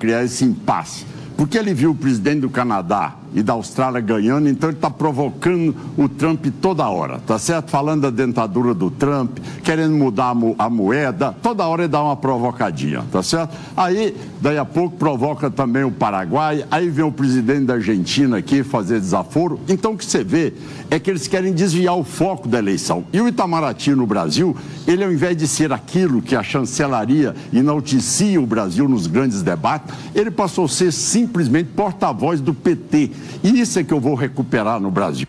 criar esse impasse. Porque ele viu o presidente do Canadá e da Austrália ganhando, então ele está provocando o Trump toda hora, tá certo? Falando da dentadura do Trump, querendo mudar a moeda, toda hora ele dá uma provocadinha, tá certo? Aí, daí a pouco, provoca também o Paraguai, aí vem o presidente da Argentina aqui fazer desaforo. Então o que você vê é que eles querem desviar o foco da eleição. E o Itamaraty no Brasil, ele ao invés de ser aquilo que a chancelaria enaltecia o Brasil nos grandes debates, ele passou a ser simplesmente porta-voz do PT. E isso é que eu vou recuperar no Brasil.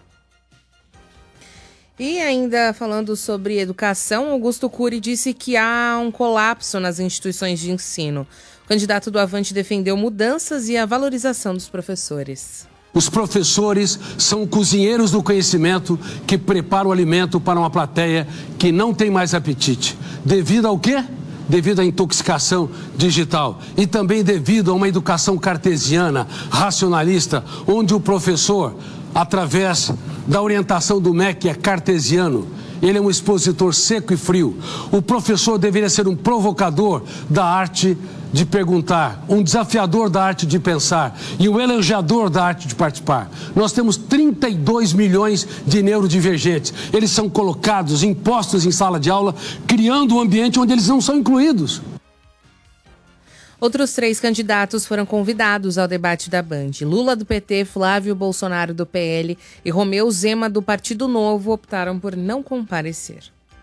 E ainda falando sobre educação, Augusto Cury disse que há um colapso nas instituições de ensino. O candidato do Avante defendeu mudanças e a valorização dos professores. Os professores são cozinheiros do conhecimento que preparam o alimento para uma plateia que não tem mais apetite. Devido ao quê? Devido à intoxicação digital e também devido a uma educação cartesiana, racionalista, onde o professor, através da orientação do MEC, é cartesiano, ele é um expositor seco e frio. O professor deveria ser um provocador da arte de perguntar, um desafiador da arte de pensar e um elogiador da arte de participar. Nós temos 32 milhões de neurodivergentes. Eles são colocados, impostos em sala de aula, criando um ambiente onde eles não são incluídos. Outros 3 candidatos foram convidados ao debate da Band. Lula do PT, Flávio Bolsonaro do PL e Romeu Zema do Partido Novo optaram por não comparecer.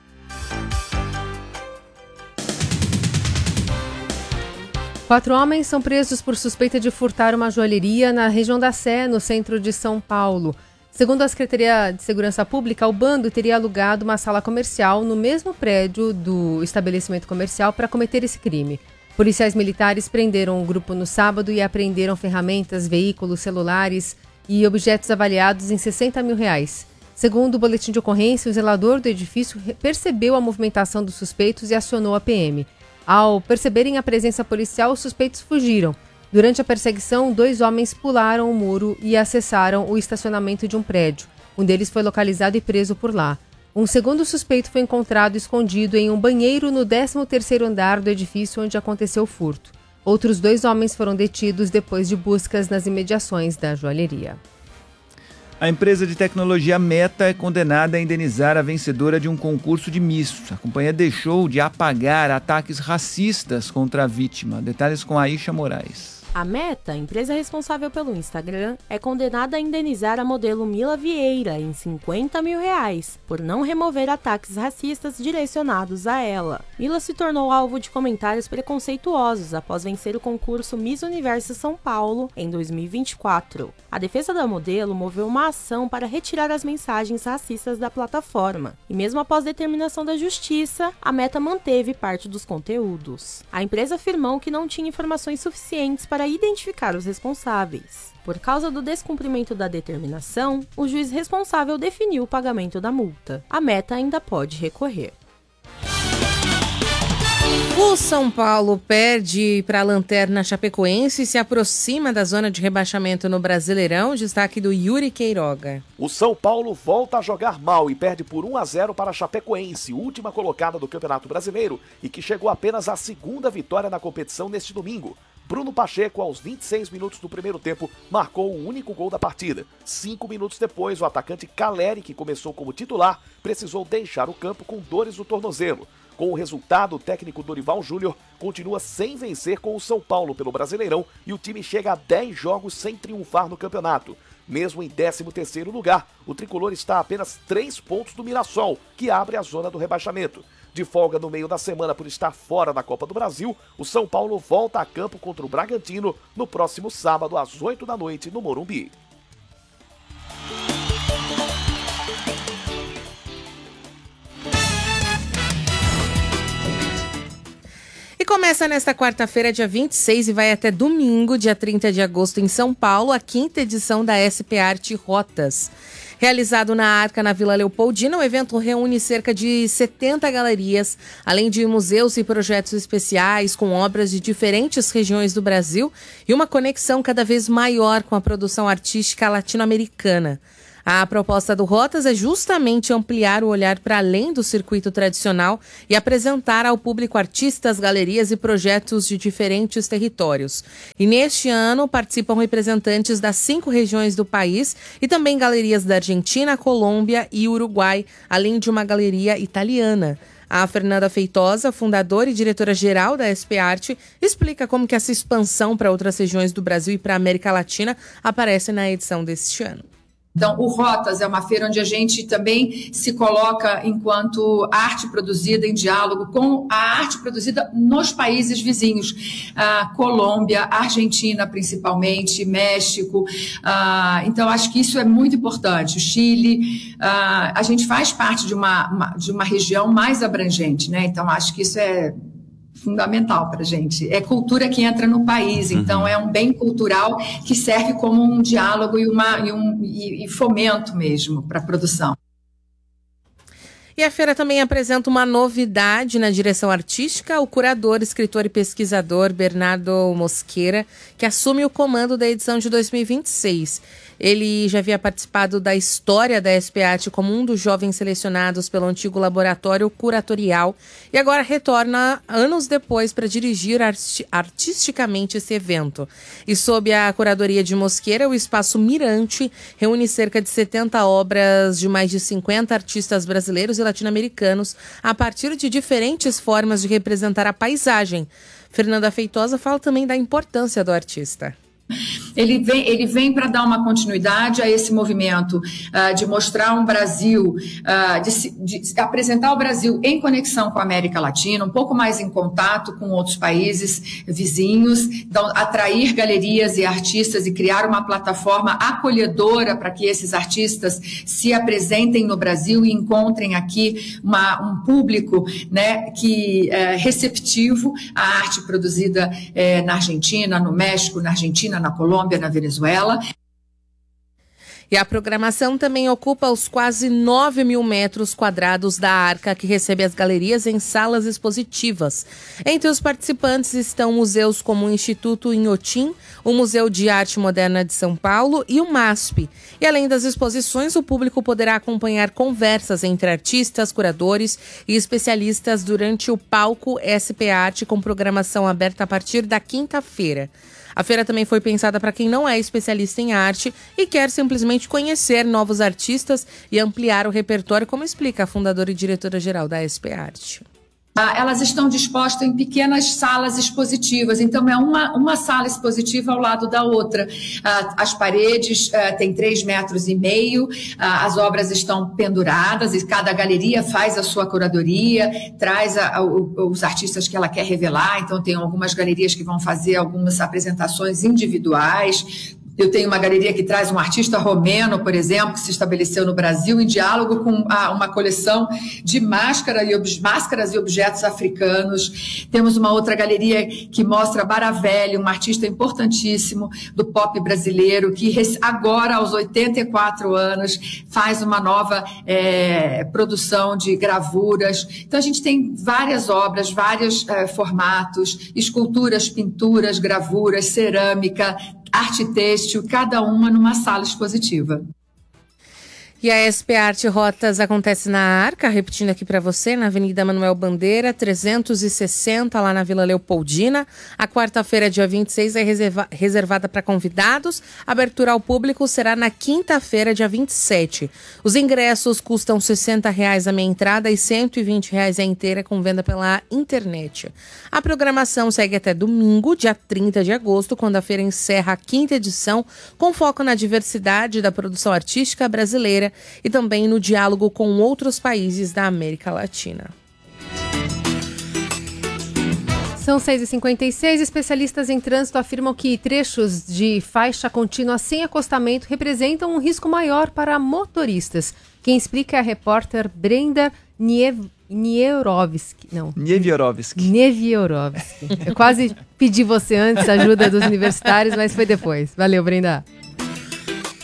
Quatro homens são presos por suspeita de furtar uma joalheria na região da Sé, no centro de São Paulo. Segundo a Secretaria de Segurança Pública, o bando teria alugado uma sala comercial no mesmo prédio do estabelecimento comercial para cometer esse crime. Policiais militares prenderam o grupo no sábado e apreenderam ferramentas, veículos, celulares e objetos avaliados em R$60 mil. Segundo o boletim de ocorrência, o zelador do edifício percebeu a movimentação dos suspeitos e acionou a PM. Ao perceberem a presença policial, os suspeitos fugiram. Durante a perseguição, 2 homens pularam o muro e acessaram o estacionamento de um prédio. Um deles foi localizado e preso por lá. Um segundo suspeito foi encontrado escondido em um banheiro no 13º andar do edifício onde aconteceu o furto. Outros 2 homens foram detidos depois de buscas nas imediações da joalheria. A empresa de tecnologia Meta é condenada a indenizar a vencedora de um concurso de Miss. A companhia deixou de apagar ataques racistas contra a vítima. Detalhes com Aisha Moraes. A Meta, empresa responsável pelo Instagram, é condenada a indenizar a modelo Mila Vieira em R$50 mil por não remover ataques racistas direcionados a ela. Mila se tornou alvo de comentários preconceituosos após vencer o concurso Miss Universo São Paulo em 2024. A defesa da modelo moveu uma ação para retirar as mensagens racistas da plataforma. E mesmo após determinação da justiça, a Meta manteve parte dos conteúdos. A empresa afirmou que não tinha informações suficientes para identificar os responsáveis. Por causa do descumprimento da determinação, o juiz responsável definiu o pagamento da multa. A Meta ainda pode recorrer. O São Paulo perde para a Lanterna Chapecoense e se aproxima da zona de rebaixamento no Brasileirão. Destaque do Yuri Queiroga. O São Paulo volta a jogar mal e perde por 1-0 para a Chapecoense, última colocada do Campeonato Brasileiro e que chegou apenas à 2ª vitória na competição neste domingo. Bruno Pacheco, aos 26 minutos do primeiro tempo, marcou o único gol da partida. 5 minutos depois, o atacante Caleri, que começou como titular, precisou deixar o campo com dores no tornozelo. Com o resultado, o técnico Dorival Júnior continua sem vencer com o São Paulo pelo Brasileirão e o time chega a 10 jogos sem triunfar no campeonato. Mesmo em 13º lugar, o tricolor está a apenas 3 pontos do Mirassol, que abre a zona do rebaixamento. De folga no meio da semana por estar fora da Copa do Brasil, o São Paulo volta a campo contra o Bragantino no próximo sábado às 8 da noite no Morumbi. E começa nesta quarta-feira, dia 26, e vai até domingo, dia 30 de agosto, em São Paulo, a 5ª edição da SP Arte Rotas. Realizado na Arca, na Vila Leopoldina, o evento reúne cerca de 70 galerias, além de museus e projetos especiais com obras de diferentes regiões do Brasil e uma conexão cada vez maior com a produção artística latino-americana. A proposta do Rotas é justamente ampliar o olhar para além do circuito tradicional e apresentar ao público artistas, galerias e projetos de diferentes territórios. E neste ano participam representantes das 5 regiões do país e também galerias da Argentina, Colômbia e Uruguai, além de uma galeria italiana. A Fernanda Feitosa, fundadora e diretora-geral da SP Arte, explica como que essa expansão para outras regiões do Brasil e para a América Latina aparece na edição deste ano. Então, o Rotas é uma feira onde a gente também se coloca enquanto arte produzida em diálogo com a arte produzida nos países vizinhos, Colômbia, Argentina principalmente, México. Então, acho que isso é muito importante. O Chile, a gente faz parte de uma região mais abrangente, né? Então, acho que isso é fundamental para a gente. É cultura que entra no país, então é um bem cultural que serve como um diálogo e fomento mesmo para a produção. E a feira também apresenta uma novidade na direção artística, o curador, escritor e pesquisador Bernardo Mosqueira, que assume o comando da edição de 2026. Ele já havia participado da história da SP Arte como um dos jovens selecionados pelo antigo laboratório curatorial e agora retorna anos depois para dirigir artisticamente esse evento. E sob a curadoria de Mosqueira, o Espaço Mirante reúne cerca de 70 obras de mais de 50 artistas brasileiros e latino-americanos a partir de diferentes formas de representar a paisagem. Fernanda Feitosa fala também da importância do artista. Ele vem para dar uma continuidade a esse movimento de mostrar um Brasil, de apresentar o Brasil em conexão com a América Latina, um pouco mais em contato com outros países vizinhos, então, atrair galerias e artistas e criar uma plataforma acolhedora para que esses artistas se apresentem no Brasil e encontrem aqui um público, né, que é receptivo à arte produzida na Argentina, no México, na Argentina, na Colômbia, na Venezuela. E a programação também ocupa os quase 9 mil metros quadrados da Arca, que recebe as galerias em salas expositivas. Entre os participantes estão museus como o Instituto Inhotim, o Museu de Arte Moderna de São Paulo e o MASP. E além das exposições, o público poderá acompanhar conversas entre artistas, curadores e especialistas durante o palco SP Arte, com programação aberta a partir da quinta-feira. A feira também foi pensada para quem não é especialista em arte e quer simplesmente conhecer novos artistas e ampliar o repertório, como explica a fundadora e diretora-geral da SP Arte. Elas estão dispostas em pequenas salas expositivas, então é uma sala expositiva ao lado da outra. As paredes têm 3,5 metros, as obras estão penduradas e cada galeria faz a sua curadoria, traz os artistas que ela quer revelar, então tem algumas galerias que vão fazer algumas apresentações individuais. Eu tenho uma galeria que traz um artista romeno, por exemplo, que se estabeleceu no Brasil em diálogo com uma coleção de máscaras e objetos africanos. Temos uma outra galeria que mostra Baravelli, um artista importantíssimo do pop brasileiro, que agora, aos 84 anos, faz uma nova produção de gravuras. Então, a gente tem várias obras, vários formatos, esculturas, pinturas, gravuras, cerâmica, arte têxtil, cada uma numa sala expositiva. E a SP Arte Rotas acontece na Arca, repetindo aqui para você, na Avenida Manuel Bandeira, 360, lá na Vila Leopoldina. A quarta-feira, dia 26, é reservada para convidados. A abertura ao público será na quinta-feira, dia 27. Os ingressos custam R$ 60,00 a meia entrada e R$ 120,00 a inteira, com venda pela internet. A programação segue até domingo, dia 30 de agosto, quando a feira encerra a 5ª edição, com foco na diversidade da produção artística brasileira e também no diálogo com outros países da América Latina. São 6h56. Especialistas em trânsito afirmam que trechos de faixa contínua sem acostamento representam um risco maior para motoristas. Quem explica é a repórter Brenda Niewierowiski. Eu quase pedi você antes, a ajuda dos universitários, mas foi depois. Valeu, Brenda.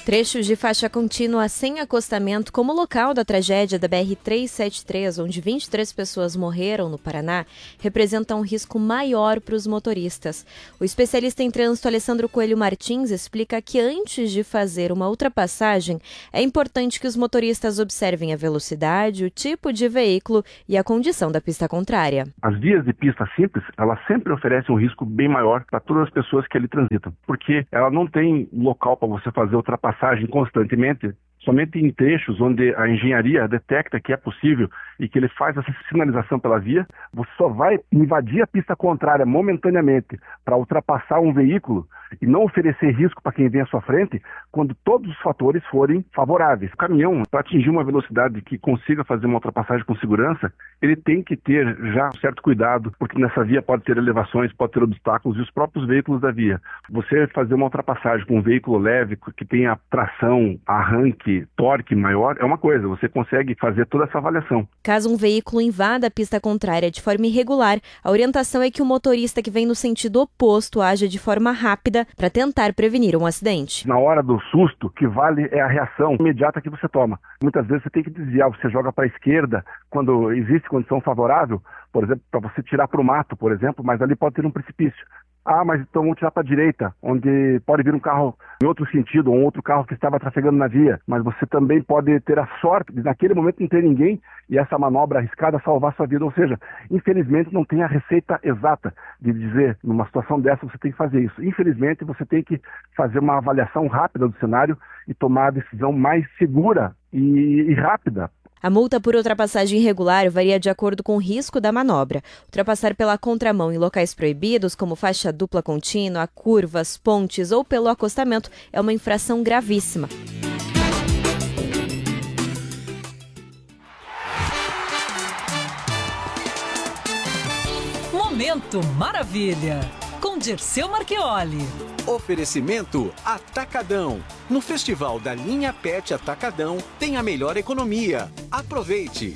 Trechos de faixa contínua sem acostamento, como o local da tragédia da BR-373, onde 23 pessoas morreram no Paraná, representam um risco maior para os motoristas. O especialista em trânsito Alessandro Coelho Martins explica que antes de fazer uma ultrapassagem, é importante que os motoristas observem a velocidade, o tipo de veículo e a condição da pista contrária. As vias de pista simples, elas sempre oferecem um risco bem maior para todas as pessoas que ali transitam, porque ela não tem local para você fazer ultrapassagem constantemente, somente em trechos onde a engenharia detecta que é possível e que ele faz essa sinalização pela via. Você só vai invadir a pista contrária momentaneamente para ultrapassar um veículo e não oferecer risco para quem vem à sua frente quando todos os fatores forem favoráveis. O caminhão, para atingir uma velocidade que consiga fazer uma ultrapassagem com segurança, ele tem que ter já um certo cuidado, porque nessa via pode ter elevações, pode ter obstáculos e os próprios veículos da via. Você fazer uma ultrapassagem com um veículo leve, que tenha tração, arranque, torque maior, é uma coisa, você consegue fazer toda essa avaliação. Caso um veículo invada a pista contrária de forma irregular, a orientação é que o motorista que vem no sentido oposto haja de forma rápida para tentar prevenir um acidente. Na hora do susto, o que vale é a reação imediata que você toma. Muitas vezes você tem que desviar, você joga para a esquerda quando existe condição favorável, por exemplo, para você tirar para o mato, por exemplo, mas ali pode ter um precipício. Ah, mas então vamos tirar para a direita, onde pode vir um carro em outro sentido, ou um outro carro que estava trafegando na via. Mas você também pode ter a sorte de naquele momento não ter ninguém e essa manobra arriscada salvar sua vida. Ou seja, infelizmente não tem a receita exata de dizer, numa situação dessa você tem que fazer isso. Infelizmente você tem que fazer uma avaliação rápida do cenário e tomar a decisão mais segura e rápida. A multa por ultrapassagem irregular varia de acordo com o risco da manobra. Ultrapassar pela contramão em locais proibidos, como faixa dupla contínua, curvas, pontes ou pelo acostamento, é uma infração gravíssima. Momento Maravilha, com Dirceu Marchioli. Oferecimento Atacadão. No Festival da Linha Pet Atacadão tem a melhor economia. Aproveite!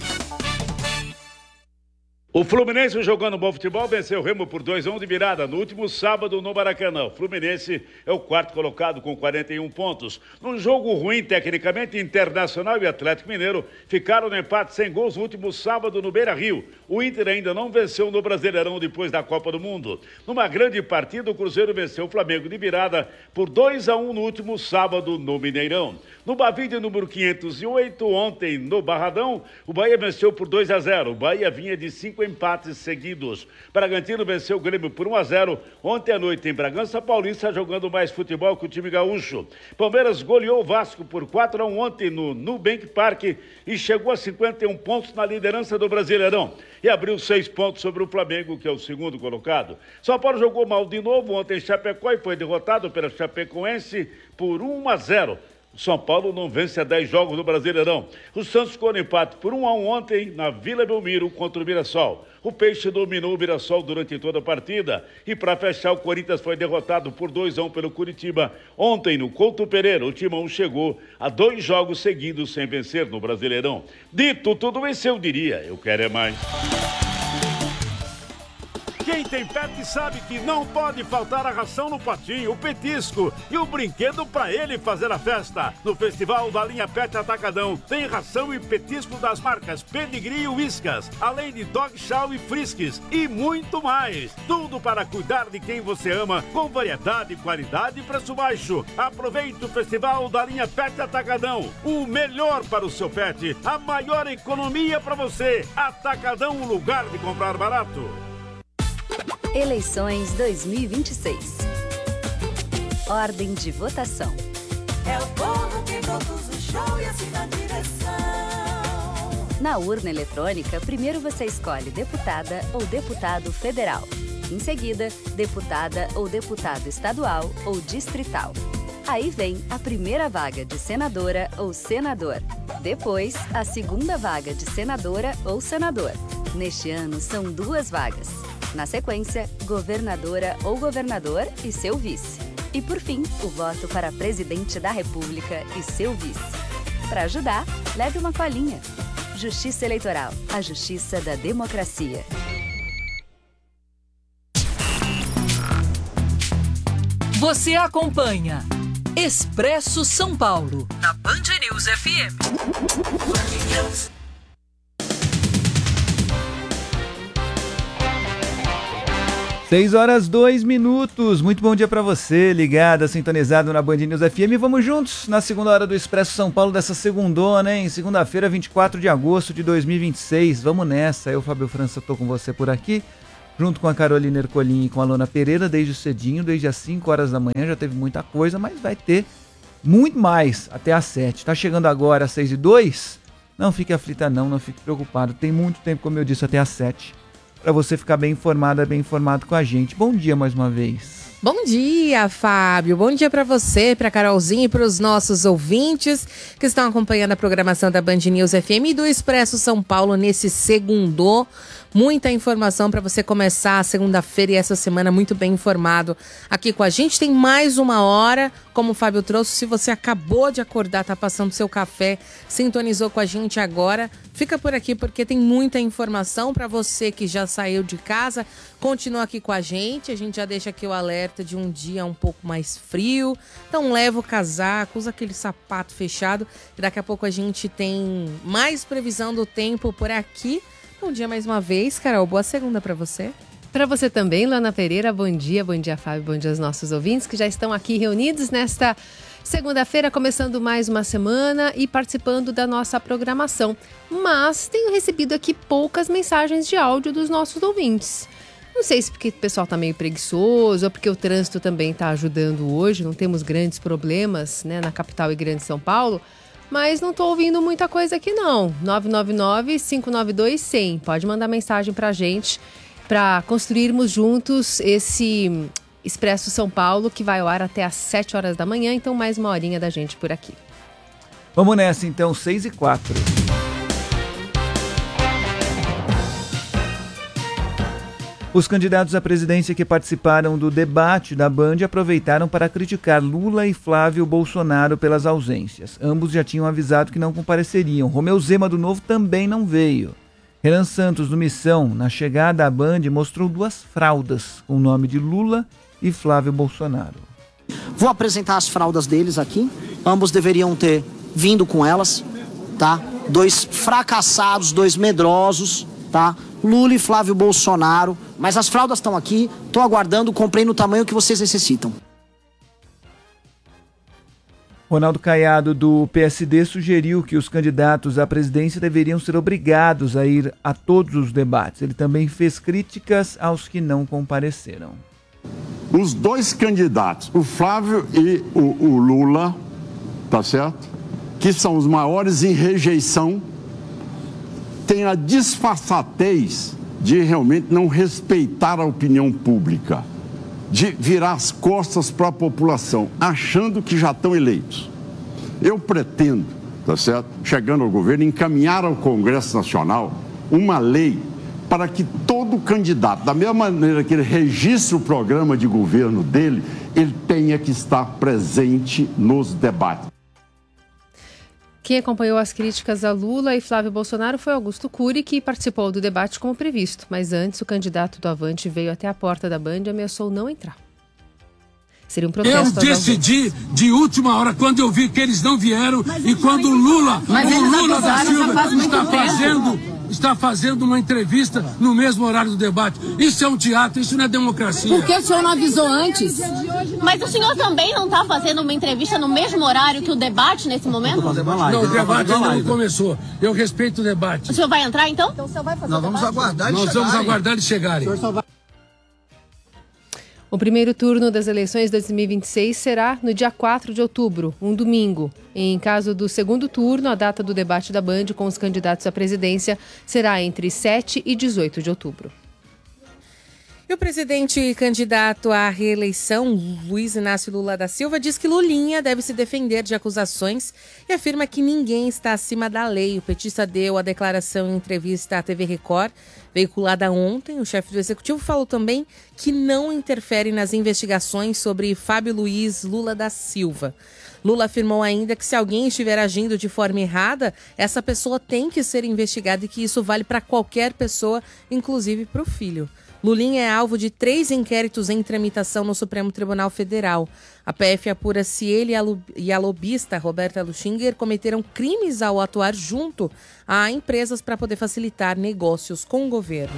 O Fluminense, jogando bom futebol, venceu o Remo por 2-1 de virada no último sábado no Maracanã. O Fluminense é o quarto colocado com 41 pontos. Num jogo ruim tecnicamente, Internacional e Atlético Mineiro ficaram no empate sem gols no último sábado no Beira-Rio. O Inter ainda não venceu no Brasileirão depois da Copa do Mundo. Numa grande partida, o Cruzeiro venceu o Flamengo de virada por 2-1 no último sábado no Mineirão. No Bavide, número 508, ontem no Barradão, o Bahia venceu por 2-0. O Bahia vinha de 5 empates seguidos. Bragantino venceu o Grêmio por 1-0 ontem à noite em Bragança Paulista, jogando mais futebol que o time gaúcho. Palmeiras goleou o Vasco por 4-1 ontem no Nubank Park e chegou a 51 pontos na liderança do Brasileirão. E abriu 6 pontos sobre o Flamengo, que é o segundo colocado. São Paulo jogou mal de novo ontem em Chapecó e foi derrotado pela Chapecoense por 1-0. O São Paulo não vence há 10 jogos no Brasileirão. O Santos ficou no empate por 1-1 ontem na Vila Belmiro contra o Mirassol. O Peixe dominou o Mirassol durante toda a partida. E para fechar, o Corinthians foi derrotado por 2-1 pelo Curitiba. Ontem, no Couto Pereira, o Timão chegou a 2 jogos seguidos sem vencer no Brasileirão. Dito tudo isso, eu diria, eu quero é mais. Quem tem pet sabe que não pode faltar a ração no potinho, o petisco e o brinquedo para ele fazer a festa. No Festival da Linha Pet Atacadão tem ração e petisco das marcas Pedigree e Whiskas, além de Dog Chow e Friskies e muito mais. Tudo para cuidar de quem você ama, com variedade, qualidade e preço baixo. Aproveite o Festival da Linha Pet Atacadão. O melhor para o seu pet, a maior economia para você. Atacadão, o lugar de comprar barato. Eleições 2026. Ordem de votação. É o povo que produz o show e assina a direção. Na urna eletrônica, primeiro você escolhe deputada ou deputado federal. Em seguida, deputada ou deputado estadual ou distrital. Aí vem a primeira vaga de senadora ou senador. Depois, a segunda vaga de senadora ou senador. Neste ano, são 2 vagas. Na sequência, governadora ou governador e seu vice. E por fim, o voto para presidente da República e seu vice. Para ajudar, leve uma colinha. Justiça Eleitoral, a justiça da democracia. Você acompanha Expresso São Paulo, na Band News FM. 6h02. Muito bom dia para você, ligado, sintonizado na Band News FM. Vamos juntos na segunda hora do Expresso São Paulo dessa segundona, hein? Segunda-feira, 24 de agosto de 2026. Vamos nessa. Eu, Fábio França, tô com você por aqui, junto com a Carolina Ercolim e com a Lona Pereira, desde cedinho, desde as 5 horas da manhã. Já teve muita coisa, mas vai ter muito mais até às 7. Tá chegando agora às 6h02? Não fique aflita não fique preocupado. Tem muito tempo, como eu disse, até às 7. Para você ficar bem informada, bem informado com a gente. Bom dia mais uma vez. Bom dia, Fábio. Bom dia para você, para Carolzinha e para os nossos ouvintes que estão acompanhando a programação da Band News FM e do Expresso São Paulo nesse segundô. Muita informação para você começar a segunda-feira e essa semana muito bem informado aqui com a gente. Tem mais uma hora, como o Fábio trouxe. Se você acabou de acordar, tá passando seu café, sintonizou com a gente agora, fica por aqui porque tem muita informação para você que já saiu de casa. Continua aqui com a gente. A gente já deixa aqui o alerta de um dia um pouco mais frio. Então leva o casaco, usa aquele sapato fechado. E daqui a pouco a gente tem mais previsão do tempo por aqui. Bom dia mais uma vez, Carol. Boa segunda para você. Para você também, Lana Pereira. Bom dia, Fábio. Bom dia aos nossos ouvintes que já estão aqui reunidos nesta segunda-feira, começando mais uma semana e participando da nossa programação. Mas tenho recebido aqui poucas mensagens de áudio dos nossos ouvintes. Não sei se porque o pessoal está meio preguiçoso ou porque o trânsito também está ajudando hoje. Não temos grandes problemas, né, na capital e grande São Paulo. Mas não estou ouvindo muita coisa aqui não. 999-592-100. Pode mandar mensagem para a gente para construirmos juntos esse Expresso São Paulo que vai ao ar até às 7 horas da manhã. Então mais uma horinha da gente por aqui. Vamos nessa então, 6h04. Os candidatos à presidência que participaram do debate da Band aproveitaram para criticar Lula e Flávio Bolsonaro pelas ausências. Ambos já tinham avisado que não compareceriam. Romeu Zema do Novo também não veio. Renan Santos, do Missão, na chegada à Band, mostrou 2 fraldas com o nome de Lula e Flávio Bolsonaro. Vou apresentar as fraldas deles aqui. Ambos deveriam ter vindo com elas, tá? 2 fracassados, 2 medrosos, tá? Lula e Flávio Bolsonaro, mas as fraldas estão aqui, estou aguardando, comprei no tamanho que vocês necessitam. Ronaldo Caiado, do PSD, sugeriu que os candidatos à presidência deveriam ser obrigados a ir a todos os debates. Ele também fez críticas aos que não compareceram. Os 2 candidatos, o Flávio e o Lula, tá certo? Que são os maiores em rejeição, tem a disfarçatez de realmente não respeitar a opinião pública, de virar as costas para a população, achando que já estão eleitos. Eu pretendo, tá certo, chegando ao governo, encaminhar ao Congresso Nacional uma lei para que todo candidato, da mesma maneira que ele registre o programa de governo dele, ele tenha que estar presente nos debates. Quem acompanhou as críticas a Lula e Flávio Bolsonaro foi Augusto Cury, que participou do debate como previsto. Mas antes, o candidato do Avante veio até a porta da Band e ameaçou não entrar. Seria um protesto. Eu decidi de última hora, quando eu vi que eles não vieram e quando o Lula da Silva está fazendo uma entrevista no mesmo horário do debate. Isso é um teatro, isso não é democracia. Por que o senhor não avisou antes? Mas o senhor também não está fazendo uma entrevista no mesmo horário que o debate nesse momento? Não, o debate ainda não começou. Eu respeito o debate. O senhor vai entrar então? Então o senhor vai fazer Nós vamos aguardar eles chegarem. O primeiro turno das eleições de 2026 será no dia 4 de outubro, um domingo. Em caso do segundo turno, a data do debate da Band com os candidatos à presidência será entre 7 e 18 de outubro. E o presidente e candidato à reeleição, Luiz Inácio Lula da Silva, diz que Lulinha deve se defender de acusações e afirma que ninguém está acima da lei. O petista deu a declaração em entrevista à TV Record, veiculada ontem. O chefe do executivo falou também que não interfere nas investigações sobre Fábio Luiz Lula da Silva. Lula afirmou ainda que se alguém estiver agindo de forma errada, essa pessoa tem que ser investigada e que isso vale para qualquer pessoa, inclusive para o filho. Lulinha é alvo de 3 inquéritos em tramitação no Supremo Tribunal Federal. A PF apura se ele e a lobista Roberta Luchinger cometeram crimes ao atuar junto a empresas para poder facilitar negócios com o governo.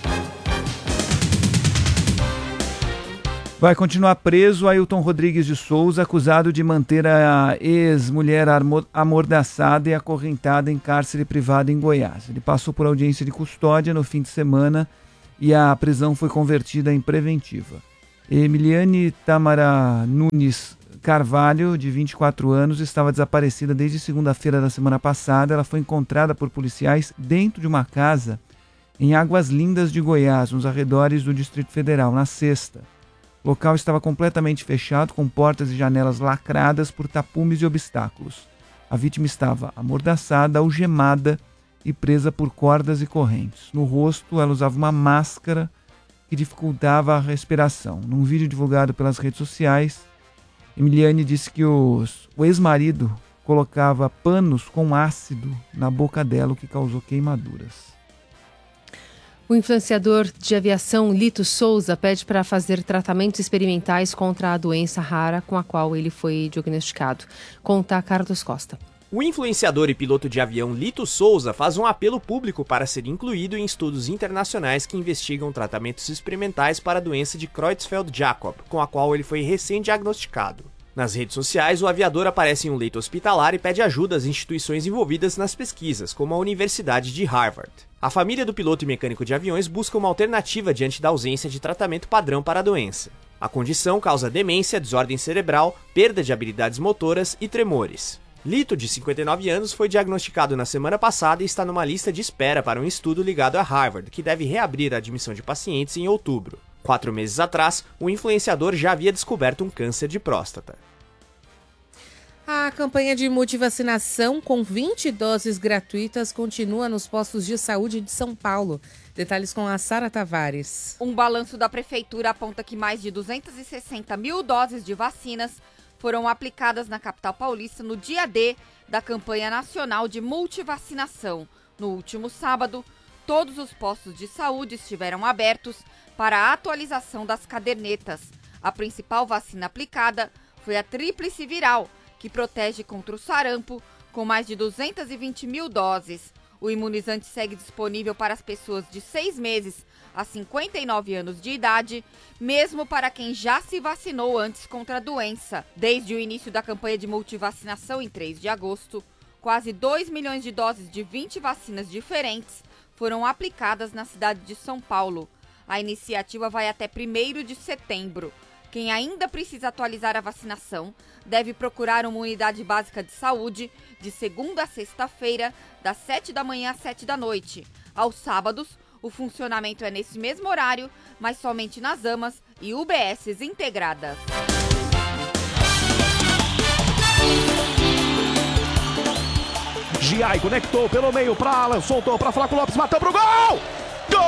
Vai continuar preso Ailton Rodrigues de Souza, acusado de manter a ex-mulher amordaçada e acorrentada em cárcere privado em Goiás. Ele passou por audiência de custódia no fim de semana e a prisão foi convertida em preventiva. Emiliane Tamara Nunes Carvalho, de 24 anos, estava desaparecida desde segunda-feira da semana passada. Ela foi encontrada por policiais dentro de uma casa em Águas Lindas de Goiás, nos arredores do Distrito Federal, na sexta. O local estava completamente fechado, com portas e janelas lacradas por tapumes e obstáculos. A vítima estava amordaçada, algemada e presa por cordas e correntes. No rosto, ela usava uma máscara que dificultava a respiração. Num vídeo divulgado pelas redes sociais, Emiliane disse que o ex-marido colocava panos com ácido na boca dela, o que causou queimaduras. O influenciador de aviação Lito Souza pede para fazer tratamentos experimentais contra a doença rara com a qual ele foi diagnosticado. Conta Carlos Costa. O influenciador e piloto de avião Lito Souza faz um apelo público para ser incluído em estudos internacionais que investigam tratamentos experimentais para a doença de Creutzfeldt-Jakob, com a qual ele foi recém-diagnosticado. Nas redes sociais, o aviador aparece em um leito hospitalar e pede ajuda às instituições envolvidas nas pesquisas, como a Universidade de Harvard. A família do piloto e mecânico de aviões busca uma alternativa diante da ausência de tratamento padrão para a doença. A condição causa demência, desordem cerebral, perda de habilidades motoras e tremores. Lito, de 59 anos, foi diagnosticado na semana passada e está numa lista de espera para um estudo ligado a Harvard, que deve reabrir a admissão de pacientes em outubro. 4 meses atrás, o influenciador já havia descoberto um câncer de próstata. A campanha de multivacinação com 20 doses gratuitas continua nos postos de saúde de São Paulo. Detalhes com a Sara Tavares. Um balanço da prefeitura aponta que mais de 260 mil doses de vacinas foram aplicadas na capital paulista no dia D da campanha nacional de multivacinação. No último sábado, todos os postos de saúde estiveram abertos para a atualização das cadernetas. A principal vacina aplicada foi a tríplice viral, que protege contra o sarampo, com mais de 220 mil doses. O imunizante segue disponível para as pessoas de 6 meses a 59 anos de idade, mesmo para quem já se vacinou antes contra a doença. Desde o início da campanha de multivacinação em 3 de agosto, quase 2 milhões de doses de 20 vacinas diferentes foram aplicadas na cidade de São Paulo. A iniciativa vai até 1º de setembro. Quem ainda precisa atualizar a vacinação deve procurar uma unidade básica de saúde de segunda a sexta-feira, das 7 da manhã às 7 da noite. Aos sábados, o funcionamento é nesse mesmo horário, mas somente nas AMAs e UBSs integradas. Giai conectou pelo meio para Alan, soltou para Flávio Lopes, matou pro gol!